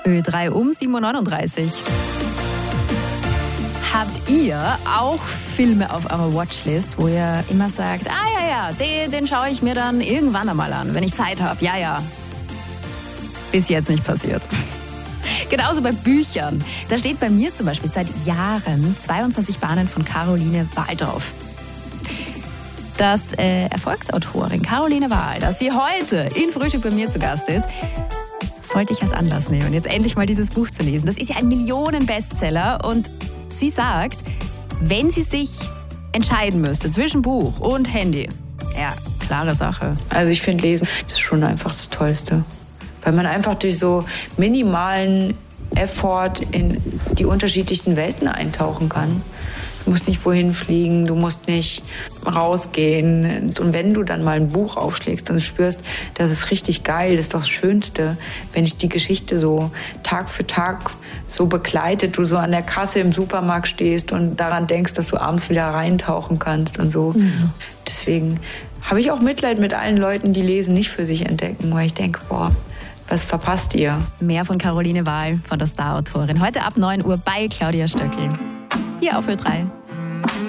Ö3 um 7.39 Uhr. Habt ihr auch Filme auf eurer Watchlist, wo ihr immer sagt, den schaue ich mir dann irgendwann einmal an, wenn ich Zeit habe, ja. Bis jetzt nicht passiert. Genauso bei Büchern. Da steht bei mir zum Beispiel seit Jahren 22 Bahnen von Caroline Wahl drauf. Dass Erfolgsautorin Caroline Wahl, dass sie heute in Frühstück bei mir zu Gast ist, sollte ich als Anlass nehmen, jetzt endlich mal dieses Buch zu lesen. Das ist ja ein Millionen-Bestseller und sie sagt, wenn sie sich entscheiden müsste zwischen Buch und Handy, ja, klare Sache. Also ich finde, Lesen ist schon einfach das Tollste. Weil man einfach durch so minimalen Effort in die unterschiedlichen Welten eintauchen kann. Du musst nicht wohin fliegen, du musst nicht rausgehen. Und wenn du dann mal ein Buch aufschlägst und spürst, das ist richtig geil, das ist doch das Schönste, wenn dich die Geschichte so Tag für Tag so begleitet, du so an der Kasse im Supermarkt stehst und daran denkst, dass du abends wieder reintauchen kannst und so. Mhm. Deswegen habe ich auch Mitleid mit allen Leuten, die Lesen nicht für sich entdecken, weil ich denke, was verpasst ihr? Mehr von Caroline Wahl, von der Star-Autorin. Heute ab 9 Uhr bei Claudia Stöckl. Hier auf Ö3.